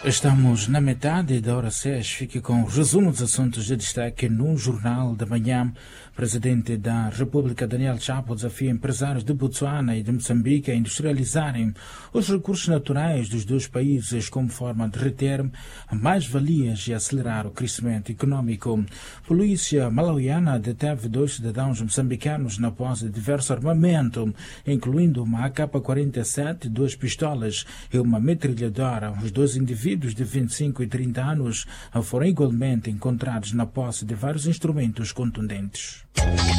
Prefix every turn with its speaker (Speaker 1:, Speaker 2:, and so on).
Speaker 1: Estamos na metade da hora 6. Fique com o resumo dos assuntos de destaque no Jornal da Manhã. O presidente da República, Daniel Chapo, desafia empresários de Botsuana e de Moçambique a industrializarem os recursos naturais dos dois países como forma de reter mais-valias e acelerar o crescimento econômico. Polícia malauiana deteve 2 cidadãos moçambicanos na posse de diverso armamento, incluindo uma AK-47, 2 pistolas e uma metralhadora. Os 2 indivíduos de 25 e 30 anos foram igualmente encontrados na posse de vários instrumentos contundentes.